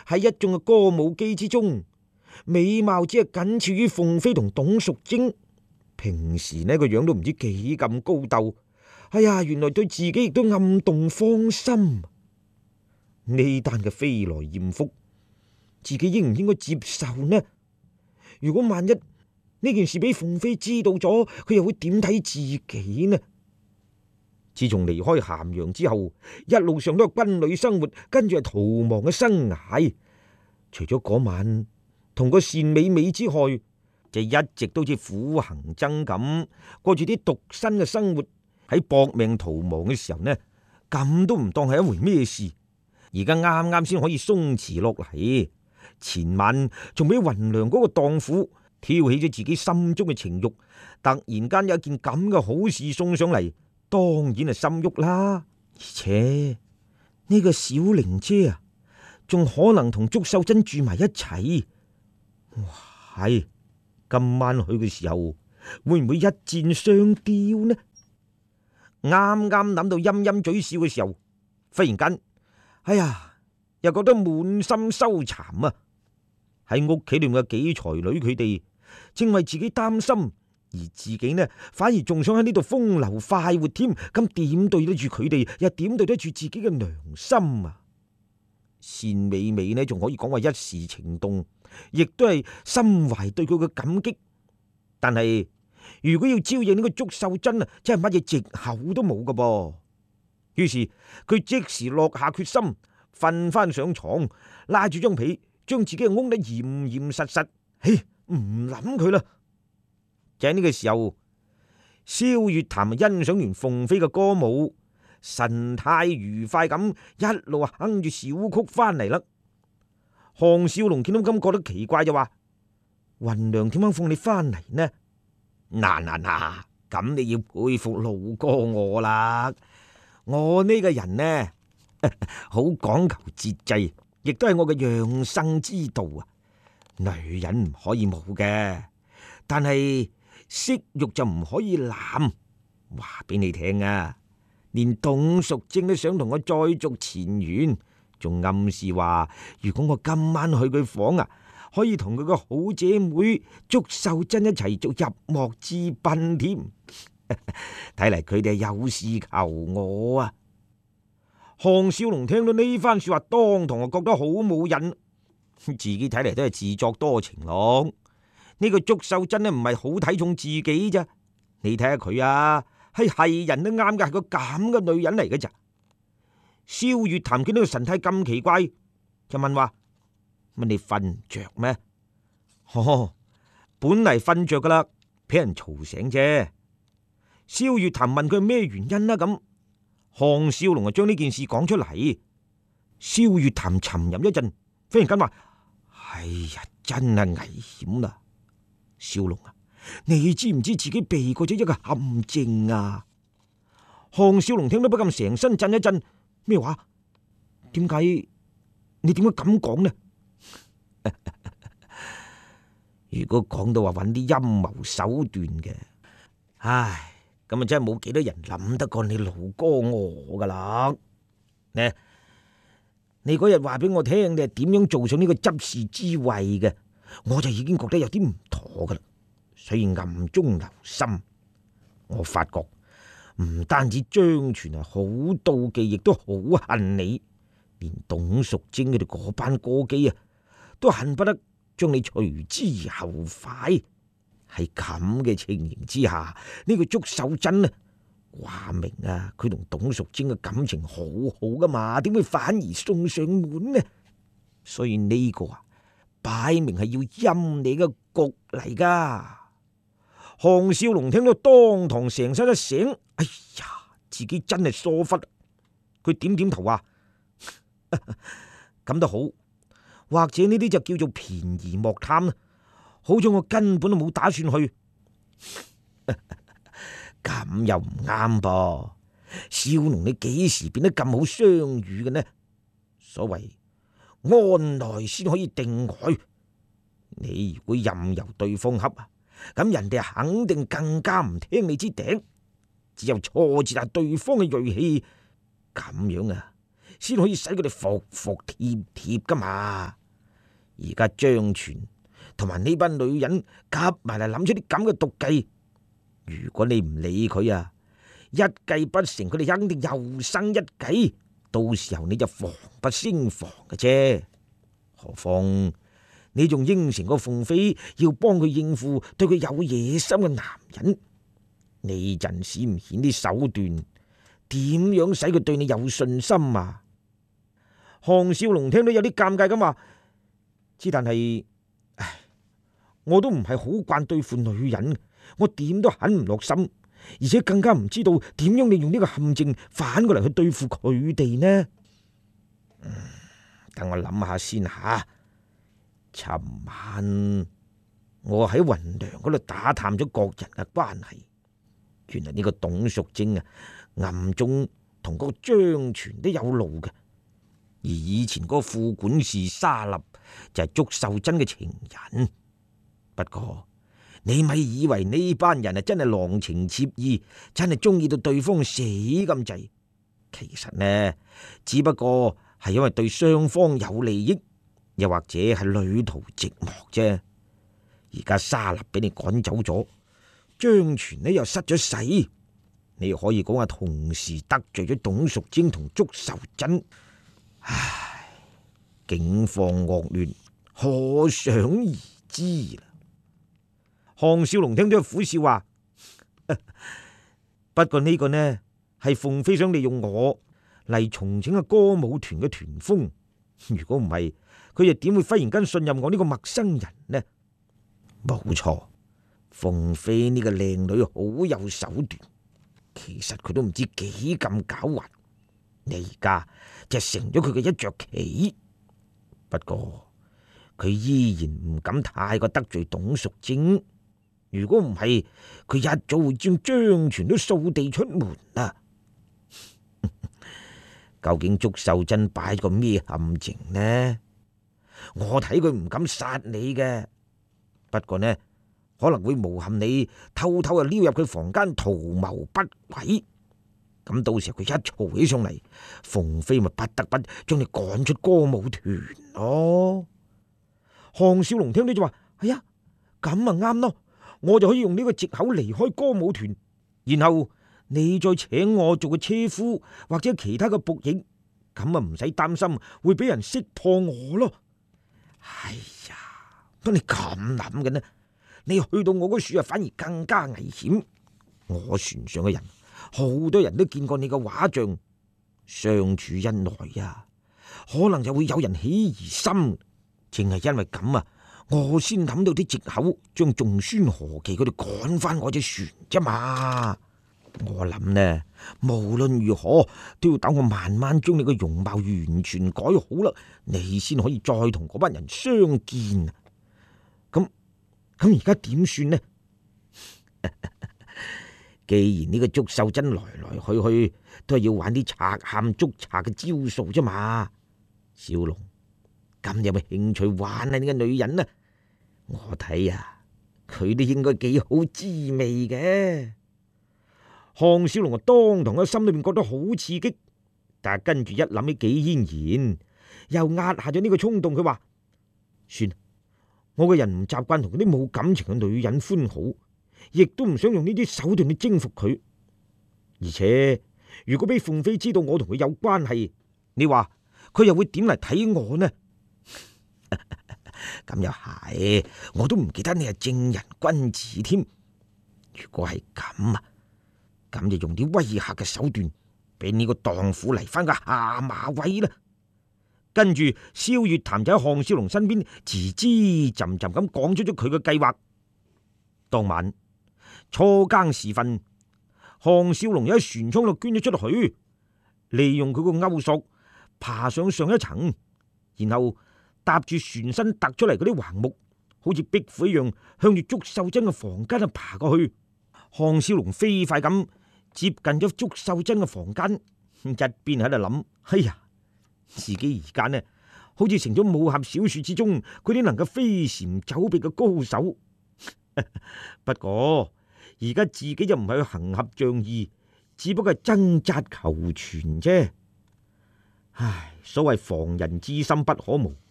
喺一眾嘅歌舞姬之中，美貌只係僅次於鳳飛同董淑貞。平時呢個樣都唔知幾咁高竇。哎呀，原來對自己亦都暗動芳心。呢單嘅飛來艷福，自己應唔應該接受呢？如果萬一呢件事俾鳳飛知道咗，佢又會點睇自己呢？自從離開咸陽之後，一路上都係軍旅生活，跟住係逃亡嘅生涯。除咗嗰晚同個單美美之外，就一直都似苦行僧咁過住啲獨身嘅生活。喺搏命逃亡嘅時候呢，咁都唔當係一回咩事。而家啱啱先可以鬆弛落嚟。前晚仲俾雲娘嗰個蕩婦挑起咗自己心中嘅情慾，突然間有一件咁嘅好事送上嚟，當然係心喐啦。而且呢個小玲姐啊，仲可能同祝秀珍住埋一齊。哇，係今晚去嘅時候，會唔會一箭雙雕呢？啱啱諗到陰陰嘴笑嘅時候，忽然間，哎呀，又覺得滿心羞慚啊！喺屋企裏面嘅幾才女，佢哋正為自己擔心，而自己呢，反而仲想喺呢度風流快活添。咁點對得住佢哋，又點對得住自己嘅良心啊？單美美呢，仲可以講話一時情動，亦都係心懷對佢嘅感激。但係如果要招認呢個祝秀珍啊，真係乜嘢藉口都冇噶噃。於是佢即時落下決心，瞓翻上床，拉住張被，將自己嘅屋得嚴嚴實實。嘿，唔諗佢啦。就喺呢個時候，蕭月潭欣賞完鳳飛嘅歌舞，神態愉快咁一路哼住小曲翻嚟啦。項少龍見到咁覺得奇怪，就話：雲娘點樣放你翻嚟呢？嗱，咁你要佩服老哥我啦。我呢個人呢，好講求節制，亦都係我嘅養生之道啊。女人唔可以冇嘅，但係色欲就唔可以濫。話俾你聽啊，連董淑貞都想同我再續前緣，仲暗示話如果我今晚去佢房啊，可以同佢個好姐妹祝秀珍一齊做入幕之賓添。睇嚟佢哋有事求我啊！項少龍聽到呢番說話，當堂就覺得好冇癮，自己睇嚟都係自作多情咯。呢個祝秀珍呢，唔係好睇重自己咋？你睇下佢啊，係人都啱嘅，係個咁嘅女人嚟嘅咋？蕭月潭見到個神態咁奇怪，就問話：乜你瞓唔着咩？本嚟瞓着噶啦，俾人嘈醒啫。蕭月潭問佢咩原因啦？咁項少龍就將呢件事講出嚟。蕭月潭沉吟一陣，忽然間話：哎呀，真係危險啦！少龍啊，你知唔知自己避過咗一個陷阱啊？項少龍聽到不禁成身震一震。咩話？點解？你點解咁講呢？如果講到話揾啲陰謀手段嘅，唉，咁啊真係冇幾多人諗得過你老哥我噶啦。呢，你嗰日話俾我聽，你係點樣做上呢個執事之位嘅，我就已經覺得有啲唔妥噶啦，所以暗中留心。我發覺唔單止張全係好妒忌，亦都好恨你，連董淑貞佢哋嗰班歌姬啊，都恨不得將你隨之後快。喺咁嘅情形之下，呢個祝秀珍啊，話明啊，佢同董淑貞嘅感情好好噶嘛，點會反而送上門呢？所以呢個啊，擺明係要陰你嘅局嚟噶。項少龍聽到當堂成身一醒，哎呀，自己真係疏忽。佢點點頭話：咁都好，或者呢啲就叫做便宜莫貪啦。好彩我根本都冇打算去，咁又唔啱噃。少龍，你幾時變得咁好相與嘅呢？所謂安內先可以定外，你如果任由對方恰啊，咁人哋肯定更加唔聽你支笛，只有挫折下對方嘅銳氣，咁樣啊， 先可以使佢哋服服帖帖噶嘛。而家張全同埋呢班女人夾埋嚟諗出啲咁嘅毒計，如果你唔理佢啊，一計不成，佢哋肯定又生一計，到時候你就防不勝防嘅啫。何況你仲應承過鳳飛要幫佢應付對佢有野心嘅男人，呢陣時唔顯啲手段，點樣使佢對你有信心啊？項少龍聽到有啲尷尬咁話，之但係，我都唔係好慣對付女人，我點都狠唔落心，而且更加唔知道點樣利用呢個陷阱反過嚟去對付佢哋呢？等我諗下先吓。尋晚我喺雲涼嗰度打探咗各人嘅關係，原來呢個董淑貞啊，暗中同嗰個張全都有路嘅。而以前嗰個副管事沙立就係祝秀珍嘅情人。不過你咪以為呢班人啊真係郎情妾意，真係中意到對方死咁滯。其實呢，只不過係因為對雙方有利益，又或者係旅途寂寞啫。而家沙立俾你趕走咗，張全呢又失咗勢，你可以講話同時得罪咗董淑貞同祝秀珍。唉，境況惡劣，可想而知啦。項少龍聽到苦笑話，不過呢個呢係鳳飛想利用我嚟重整嘅歌舞團嘅團風，如果唔係，佢又點會忽然間信任我呢個陌生人呢？冇錯，鳳飛呢個靚女好有手段，其實佢都唔知幾咁狡猾。你而家就成咗佢嘅一着棋，不過佢依然唔敢太過得罪董淑貞。如果唔係，佢一早會將張全都掃地出門啦。究竟祝秀珍擺個咩陷阱呢？我睇佢唔敢殺你嘅，不過呢可能會誣陷你偷偷啊溜入佢房間圖謀不軌。咁到時候佢一嘈起上嚟，鳳飛咪不得不將你趕出歌舞團咯。項少龍聽到就話：係啊，咁啊啱咯，我就可以用呢個藉口離開歌舞團，然後你再請我做個車夫或者其他嘅僕役，咁啊唔使擔心會俾人識破我咯。哎呀，乜你咁諗嘅呢？你去到我嗰處啊，反而更加危險。我船上嘅人，好多人都見過你嘅畫像，相處一耐呀，可能就會有人起疑心。正係因為咁啊，我先諗到啲藉口，將仲孫何其佢哋趕翻我隻船啫嘛。我諗呢，無論如何都要等我慢慢將你個容貌完全改好啦，你先可以再同嗰班人相見。咁而家點算呢？既然呢個祝秀珍來來去去都係要玩啲賊喊捉賊嘅招數啫嘛，小龍咁有冇興趣玩下呢個女人呢？我睇啊，佢都應該幾好滋味嘅。項少龍啊，當堂喺心裏面覺得好刺激，但係跟住一諗起紀軒然，又壓下咗呢個衝動。佢話：算，我個人唔習慣同嗰啲冇感情嘅女人歡好，亦都唔想用呢啲手段去征服佢。而且如果俾鳳飛知道我同佢有關係，你話佢又會點嚟睇我呢？咁又係，我都唔記得你係正人君子添。如果係咁啊，咁就用啲威嚇嘅手段，俾呢個蕩婦嚟翻個下馬威啦。跟住蕭月潭就喺項少龍身邊吱吱浸浸咁講出咗佢嘅計劃。當晚初更時分，項少龍又喺船艙度捐咗出去，利用佢個鈎索爬上上一層，然後搭住船身突出嚟嗰啲橫木，好似壁虎一樣向住祝秀珍嘅房間啊爬過去。項少龍飛快咁接近咗祝秀珍嘅房間，一邊喺度諗：哎呀，自己而家呢，好似成咗武俠小說之中佢啲能夠飛檐走壁嘅高手。不過而家自己就唔係去行俠仗義，只不過係掙扎求存啫。 唉，所謂防人之心不可無，